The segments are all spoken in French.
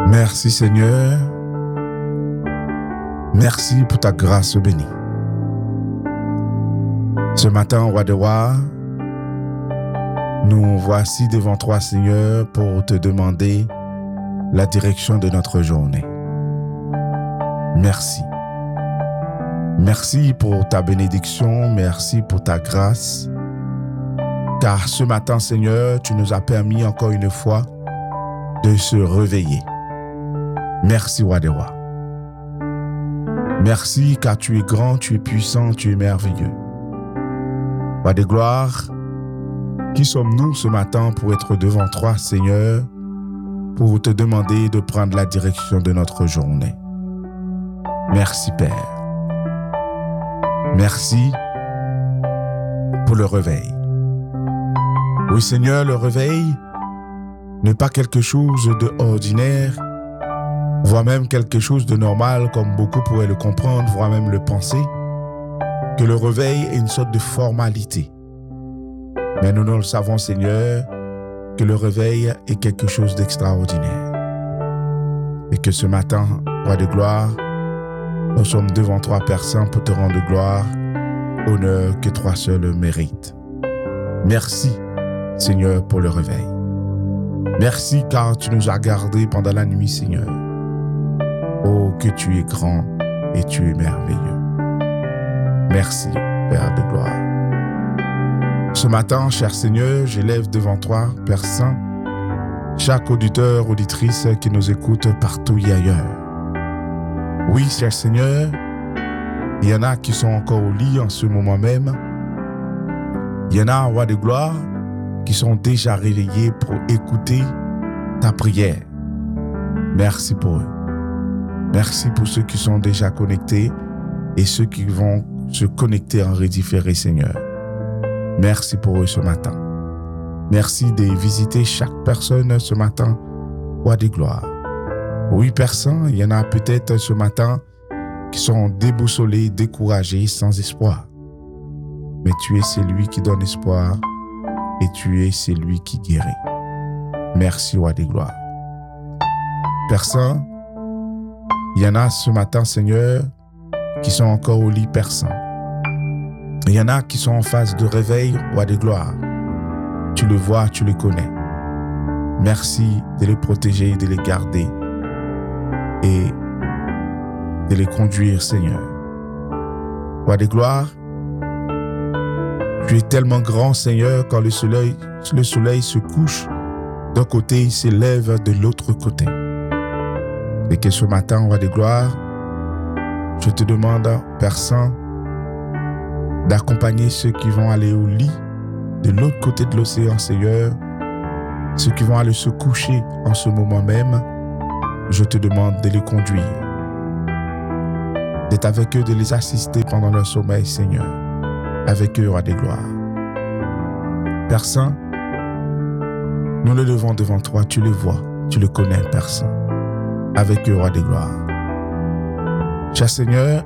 Merci Seigneur. Merci pour ta grâce bénie. Ce matin, Roi des rois, nous voici devant toi, Seigneur, pour te demander la direction de notre journée. Merci. Merci pour ta bénédiction, merci pour ta grâce. Car ce matin, Seigneur, tu nous as permis encore une fois de se réveiller. Merci, Roi des rois. Merci car tu es grand, tu es puissant, tu es merveilleux. Roi des gloires, qui sommes-nous ce matin pour être devant toi, Seigneur, pour te demander de prendre la direction de notre journée? Merci, Père. Merci pour le réveil. Oui, Seigneur, le réveil n'est pas quelque chose d'ordinaire, voire même quelque chose de normal, comme beaucoup pourraient le comprendre, voire même le penser, que le réveil est une sorte de formalité. Mais nous le savons, Seigneur, que le réveil est quelque chose d'extraordinaire. Et que ce matin, Roi de gloire, nous sommes devant toi, Père Saint, pour te rendre gloire, honneur que toi seul mérites. Merci, Seigneur, pour le réveil. Merci car tu nous as gardés pendant la nuit, Seigneur. Oh, que tu es grand et tu es merveilleux. Merci, Père de gloire. Ce matin, cher Seigneur, j'élève devant toi, Père Saint, chaque auditeur, auditrice qui nous écoute partout et ailleurs. Oui, cher Seigneur, il y en a qui sont encore au lit en ce moment même. Il y en a, Roi de gloire, qui sont déjà réveillés pour écouter ta prière. Merci pour eux. Merci pour ceux qui sont déjà connectés et ceux qui vont se connecter en redifféré, Seigneur. Merci pour eux ce matin. Merci de visiter chaque personne ce matin, Roi de gloire. Oui, Père Saint, il y en a peut-être ce matin qui sont déboussolés, découragés, sans espoir. Mais tu es celui qui donne espoir et tu es celui qui guérit. Merci, Roi de gloire. Père Saint, il y en a ce matin, Seigneur, qui sont encore au lit, Père Saint. Il y en a qui sont en phase de réveil, Roi de gloire. Tu le vois, tu le connais. Merci de les protéger, de les garder et de les conduire, Seigneur. Roi de gloire, tu es tellement grand, Seigneur, quand le soleil se couche d'un côté, il s'élève de l'autre côté. Et que ce matin, Roi de gloire, je te demande, Père Saint, d'accompagner ceux qui vont aller au lit de l'autre côté de l'océan, Seigneur, ceux qui vont aller se coucher en ce moment même. Je te demande de les conduire, d'être avec eux, de les assister pendant leur sommeil, Seigneur. Avec eux, Roi de gloire. Père Saint, nous le levons devant toi, tu le vois, tu le connais, Père Saint. Avec eux, Roi de gloire. Cher Seigneur,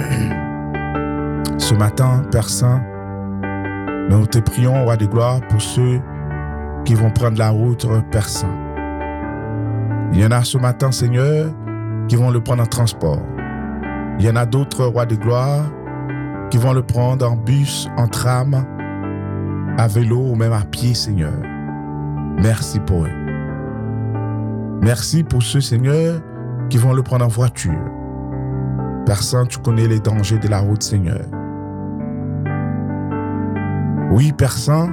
ce matin, Père Saint, nous te prions, Roi de gloire, pour ceux qui vont prendre la route, Père Saint. Il y en a ce matin, Seigneur, qui vont le prendre en transport. Il y en a d'autres, Roi de gloire, qui vont le prendre en bus, en tram, à vélo ou même à pied, Seigneur. Merci pour eux. Merci pour ceux, Seigneur, qui vont le prendre en voiture. Père Saint, tu connais les dangers de la route, Seigneur. Oui, Père Saint,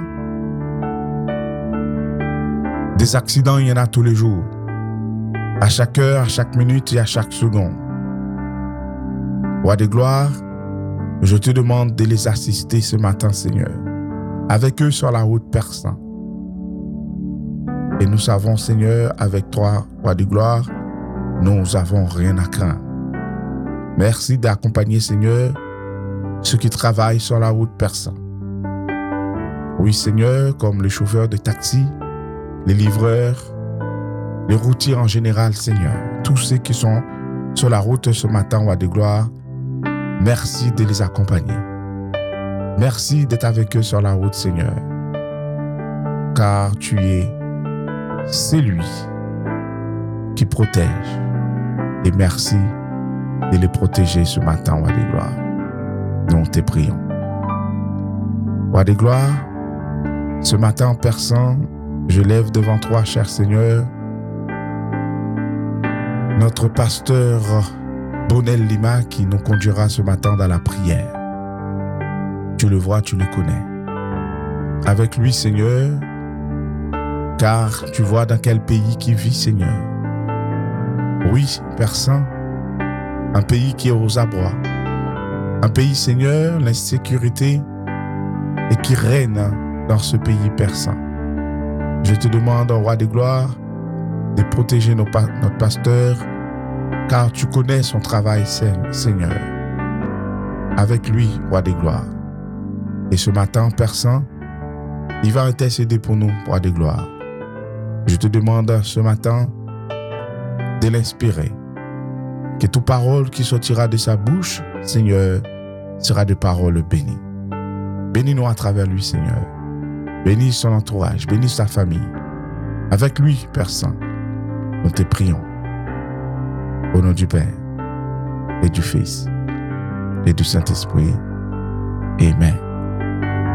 des accidents, il y en a tous les jours. À chaque heure, à chaque minute et à chaque seconde. Roi de gloire, je te demande de les assister ce matin, Seigneur. Avec eux sur la route, Père Saint. Et nous savons, Seigneur, avec toi, Roi de gloire, nous n'avons rien à craindre. Merci d'accompagner, Seigneur, ceux qui travaillent sur la route, Père Saint. Oui, Seigneur, comme les chauffeurs de taxi, les livreurs, les routiers en général, Seigneur. Tous ceux qui sont sur la route ce matin, Roi de gloire, merci de les accompagner. Merci d'être avec eux sur la route, Seigneur. Car tu es celui qui protège. Et merci de les protéger ce matin, Roi des gloires. Nous te prions. Roi des gloires, ce matin en Père Saint, je lève devant toi, cher Seigneur, notre pasteur Bonel Lima qui nous conduira ce matin dans la prière. Tu le vois, tu le connais. Avec lui, Seigneur, car tu vois dans quel pays qu'il vit, Seigneur. Oui, Père Saint, un pays qui est aux abois. Un pays, Seigneur, l'insécurité et qui règne dans ce pays, Père Saint. Je te demande, Roi des gloires, de protéger notre pasteur, car tu connais son travail, Seigneur. Avec lui, Roi des gloires. Et ce matin, Père Saint, il va intercéder pour nous, Roi des gloires. Je te demande ce matin de l'inspirer. Que toute parole qui sortira de sa bouche, Seigneur, sera des paroles bénies. Bénis-nous à travers lui, Seigneur. Bénis son entourage, bénis sa famille. Avec lui, Père Saint, nous te prions. Au nom du Père, et du Fils, et du Saint-Esprit. Amen.